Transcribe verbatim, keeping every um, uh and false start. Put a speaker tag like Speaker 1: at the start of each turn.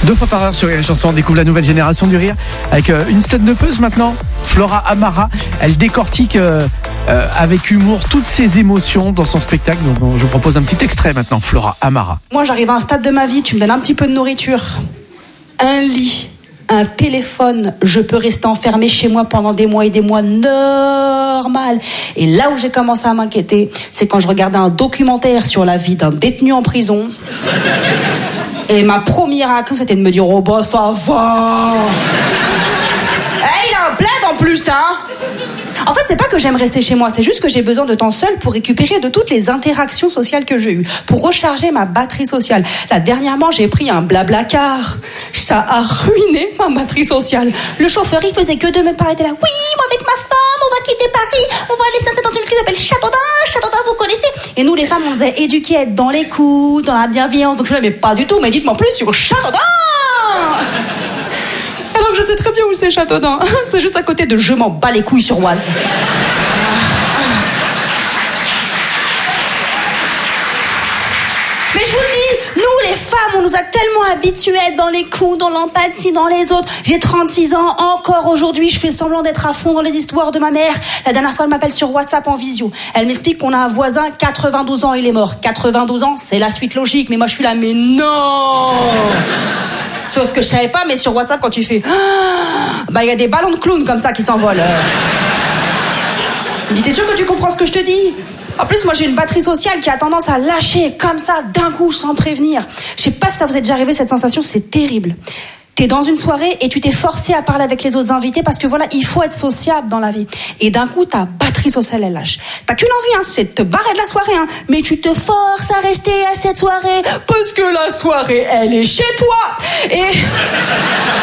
Speaker 1: Deux fois par heure sur Rire et Chanson, on découvre la nouvelle génération du rire avec euh, une stand-upeuse maintenant, Flora Amara. Elle décortique euh, euh, avec humour toutes ses émotions dans son spectacle. Donc on, je vous propose un petit extrait maintenant, Flora Amara.
Speaker 2: Moi j'arrive à un stade de ma vie, tu me donnes un petit peu de nourriture, un lit, un téléphone, je peux rester enfermée chez moi pendant des mois et des mois, normal. Et là où j'ai commencé à m'inquiéter, c'est quand je regardais un documentaire sur la vie d'un détenu en prison. Et ma première réaction, c'était de me dire « Oh bah ça va !» Eh, il a un plaid en plus, hein. En fait, c'est pas que j'aime rester chez moi, c'est juste que j'ai besoin de temps seul pour récupérer de toutes les interactions sociales que j'ai eues, pour recharger ma batterie sociale. Là, dernièrement, j'ai pris un blablacar. Ça a ruiné ma batterie sociale. Le chauffeur, il faisait que de me parler de là. Oui, moi avec ma femme, on va quitter Paris, on va aller s'installer dans une ville qui s'appelle Châteaudun. Châteaudun, vous connaissez? Et nous, les femmes, on nous a éduqués à être dans l'écoute, dans la bienveillance. Donc je ne l'aimais pas du tout, mais dites-moi plus sur Châteaudun. Alors que je sais très bien où c'est Châteaudun. C'est juste à côté de Je m'en bats les couilles sur Oise. Mais je vous le dis, nous les femmes, on nous a tellement habitués à être dans les coups, dans l'empathie, dans les autres. J'ai trente-six ans, encore aujourd'hui, je fais semblant d'être à fond dans les histoires de ma mère. La dernière fois, elle m'appelle sur WhatsApp en visio. Elle m'explique qu'on a un voisin, quatre-vingt-douze ans, il est mort. quatre-vingt-douze ans, c'est la suite logique. Mais moi, je suis là, mais non. Sauf que je savais pas, mais sur WhatsApp, quand tu fais ah, bah il y a des ballons de clown comme ça qui s'envolent. Je dis, t'es sûr que tu comprends ce que je te dis? En plus, moi, j'ai une batterie sociale qui a tendance à lâcher comme ça, d'un coup, sans prévenir. Je sais pas si ça vous est déjà arrivé, cette sensation, c'est terrible. T'es dans une soirée et tu t'es forcé à parler avec les autres invités parce que voilà, il faut être sociable dans la vie. Et d'un coup, ta batterie sociale, elle lâche. T'as qu'une envie, hein, c'est de te barrer de la soirée, hein. Mais tu te forces à rester à cette soirée parce que la soirée, elle est chez toi. Et